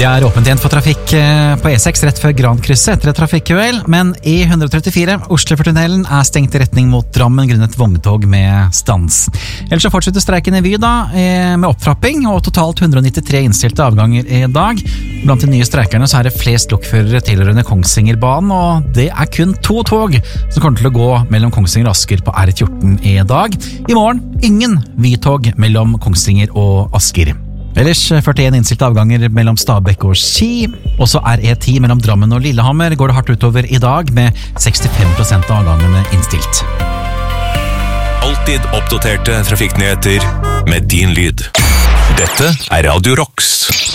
Det er åpent igjen for trafikk på E6 rett før Grankrysset etter et trafikkuhell, men E134 Oslofjordtunnelen er stengt i retning mot Drammen grunnet vogntog med stans. Ellers så fortsetter streiken i Vy da, med opptrapping, og totalt 193 innstilte avganger i dag. Blant de nye streikerne så er det flest lokførere tilhørende Kongsvingerbanen, og det er kun 2 tog som kommer til å gå mellom Kongsvinger og Asker på R14 i dag. I morgen ingen Vy-tog mellom Kongsvinger og Asker. Ellers 41 innstilte avganger mellom Stabekk og Ski. Også er E10 mellom Drammen og Lillehammer går det hardt utover i dag, med 65% av avgangene innstilt. Alltid oppdaterte trafikknyheter med din lyd. Dette er Radio Rocks.